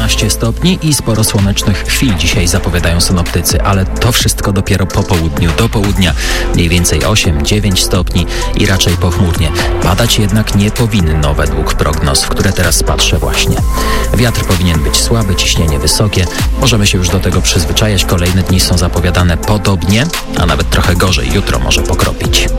11 stopni i sporo słonecznych chwil dzisiaj zapowiadają synoptycy, ale to wszystko dopiero po południu. Do południa mniej więcej 8-9 stopni i raczej pochmurnie. Padać jednak nie powinno według prognoz, w które teraz patrzę właśnie. Wiatr powinien być słaby, ciśnienie wysokie. Możemy się już do tego przyzwyczajać. Kolejne dni są zapowiadane podobnie, a nawet trochę gorzej. Jutro może pokropić.